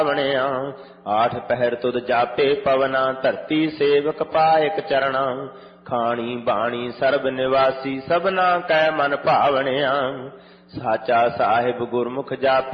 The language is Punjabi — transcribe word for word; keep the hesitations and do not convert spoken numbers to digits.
ਬਣਿਆ। ਆਠ ਪਹਿਰ ਤੁਧ ਜਾਪੇ ਪਵਨਾ, ਧਰਤੀ ਸੇਵਕ ਪਾਇਕ ਚਰਣਾ। ਖਾਣੀ ਬਾਣੀ ਸਰਬ ਨਿਵਾਸੀ, ਸਭਨਾ ਕੈ ਮਨ ਭਾਵਣਿਆ। ਸਾਚਾ ਸਾਹਿਬ ਗੁਰਮੁਖ ਜਾਪੈ,